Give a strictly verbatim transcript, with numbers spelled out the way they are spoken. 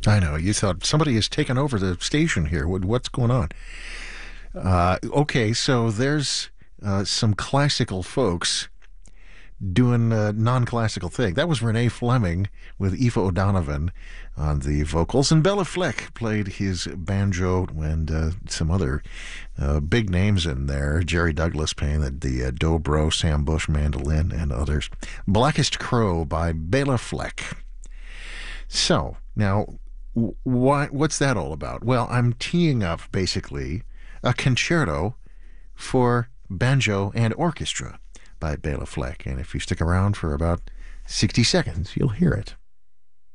I know. You thought somebody has taken over the station here. What, what's going on? Uh, okay, so there's uh, some classical folks doing a non-classical thing. That was Renee Fleming with Aoife O'Donovan on the vocals, and Bela Fleck played his banjo and uh, some other uh, big names in there. Jerry Douglas playing the, the uh, dobro, Sam Bush mandolin, and others. Blackest Crow by Bela Fleck. So, now, why, what's that all about? Well, I'm teeing up, basically, a concerto for banjo and orchestra by Bela Fleck. And if you stick around for about sixty seconds, you'll hear it.